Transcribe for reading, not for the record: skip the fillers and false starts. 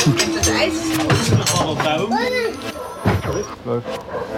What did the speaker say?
Met het ijs is het Nog wel wat touw. Leuk.